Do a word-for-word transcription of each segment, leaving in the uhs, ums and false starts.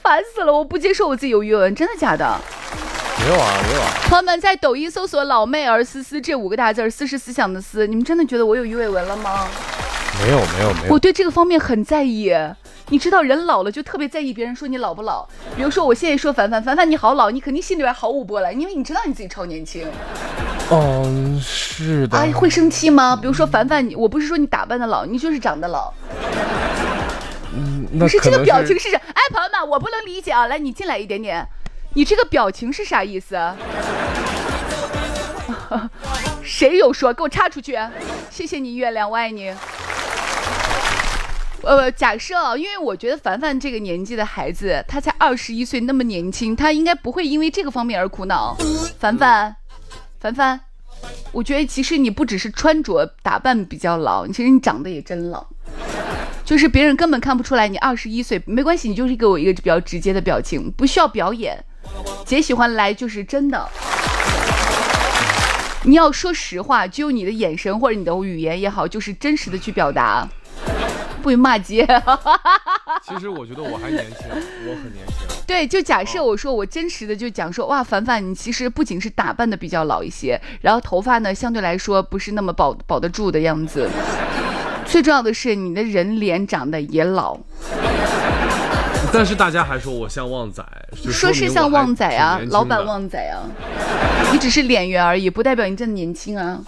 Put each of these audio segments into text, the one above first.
烦死了，我不接受我自己有鱼尾纹，真的假的？ 没有啊，没有啊。 朋友们在抖音搜索老妹儿思思这五个大字，思是思想的思，你们真的觉得我有鱼尾纹了吗？ 没有没有没有， 我对这个方面很在意。你知道人老了就特别在意别人说你老不老，比如说我现在说凡凡凡凡你好老，你肯定心里边毫无波澜，因为你知道你自己超年轻。 嗯，是的。 哎，会生气吗？比如说凡凡，我不是说你打扮的老，你就是长得老。 嗯，那可是这个表情是是啥？哎，朋友们，我不能理解啊！来，你进来一点点，你这个表情是啥意思？谁有说？给我插出去！谢谢你，月亮，我爱你。呃，假设啊，因为我觉得凡凡这个年纪的孩子，他才二十一岁，那么年轻，他应该不会因为这个方面而苦恼。凡凡，凡凡，我觉得其实你不只是穿着打扮比较老，其实你长得也真老。就是别人根本看不出来你二十一岁，没关系，你就是给我一个比较直接的表情，不需要表演。姐喜欢来就是真的。你要说实话，就你的眼神或者你的语言也好，就是真实的去表达。不许骂街。 其实我觉得我还年轻，我很年轻。 对，就假设我说我真实的就讲说，哇，凡凡你其实不仅是打扮的比较老一些，然后头发呢相对来说不是那么保保得住的样子，最重要的是你的人脸长得也老。 但是大家还说我像旺仔，就说是像旺仔啊，老板旺仔啊，你只是脸圆而已，不代表你真的年轻啊。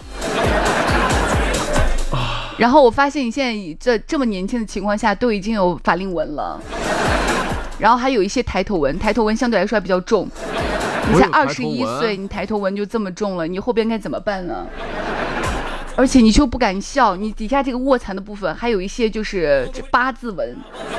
然后我发现你现在这这么年轻的情况下都已经有法令纹了，然后还有一些抬头纹，抬头纹相对来说还比较重。你才二十一岁，你抬头纹就这么重了，你后边该怎么办呢？而且你就不敢笑，你底下这个卧蚕的部分还有一些就是这八字纹，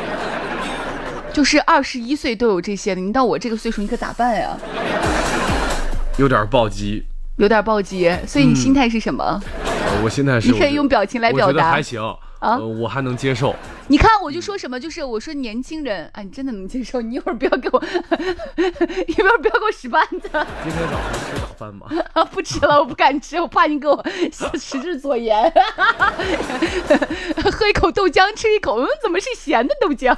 就是二十一岁都有这些的，你到我这个岁数你可咋办呀？ 有点暴击。 有点暴击，所以你心态是什么？ 嗯呃、我心态是， 你可以用表情来表达。 我觉得还行啊、呃，我还能接受。 你看，我就说什么，就是我说年轻人，啊，你真的能接受？你一会儿不要给我，一会儿不要给我使绊子。 今天早上吃早饭吗？ 啊，不吃了，我不敢吃，我怕你给我实质左言。喝一口豆浆，吃一口，嗯，怎么是咸的豆浆？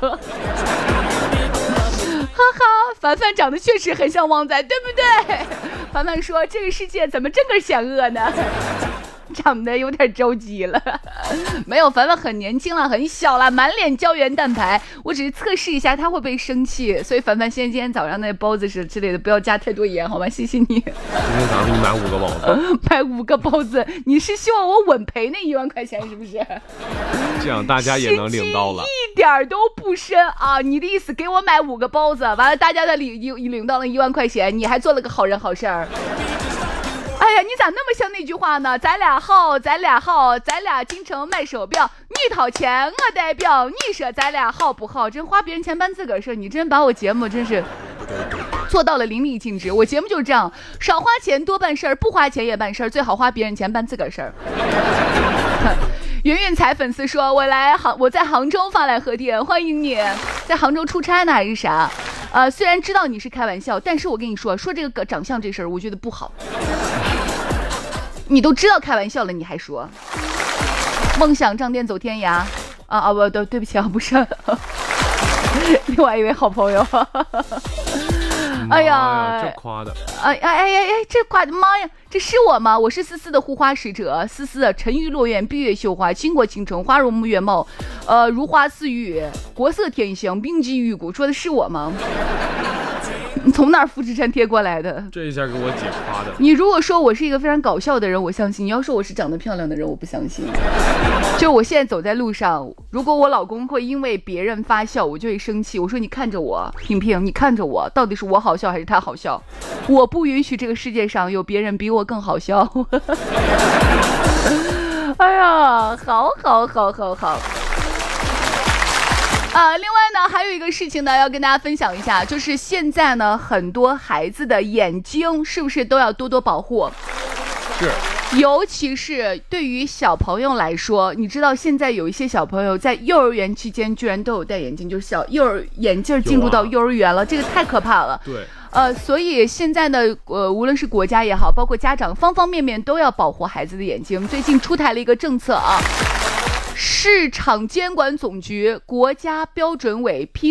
哈哈，凡凡长得确实很像旺仔，对不对？凡凡说：“这个世界怎么这么险恶呢？”长得有点着急了。没有，凡凡很年轻了，很小了，满脸胶原蛋白。我只是测试一下他会不会生气，所以凡凡现在今天早上那包子是之类的，不要加太多盐，好吗？谢谢你。今天早上给你买五个包子， 买五个包子，你是希望我稳赔那一万块钱是不是？ 这样大家也能领到了， 一点都不深啊！你的意思给我买五个包子，完了大家的领领到了一万块钱，你还做了个好人好事儿。哎呀，你咋那么像那句话呢？咱俩好，咱俩好，咱俩京城卖手表，你掏钱我代表，你说咱俩好不好？真花别人钱办自个儿事儿，你真把我节目真是做到了淋漓尽致。我节目就是这样，少花钱多办事儿，不花钱也办事儿，最好花别人钱办自个儿事儿。云云才粉丝说，我来杭，我在杭州发来贺电，欢迎你。在杭州出差呢还是啥？呃，虽然知道你是开玩笑，但是我跟你说，说这个长相这事儿，我觉得不好。你都知道开玩笑了，你还说梦想仗剑走天涯啊啊不对，对不起啊，不是另外一位好朋友。哎呀， 这夸的， 哎哎哎哎，这夸的妈呀！这是我吗？我是思思的护花使者，思思的沉鱼落雁，闭月羞花，倾国倾城，花容月貌，呃，如花似玉，国色天香，冰肌玉骨，说的是我吗？你从哪儿复制粘贴过来的？ 这一下给我姐夸的。 你如果说我是一个非常搞笑的人，我相信；你要说我是长得漂亮的人，我不相信。就我现在走在路上，如果我老公会因为别人发笑，我就会生气。我说你看着我，萍萍，你看着我，到底是我好笑还是他好笑？我不允许这个世界上有别人比我更好笑。哎呀，好好好好好。啊，另外呢，还有一个事情呢，要跟大家分享一下，就是现在呢，很多孩子的眼睛是不是都要多多保护？ 是， 尤其是对于小朋友来说，你知道现在有一些小朋友在幼儿园期间居然都有戴眼镜，就是小幼儿眼镜进入到幼儿园了，啊、这个太可怕了。 对。 呃，所以现在呢，呃，无论是国家也好，包括家长，方方面面都要保护孩子的眼睛。最近出台了一个政策啊。市场监管总局、国家标准委批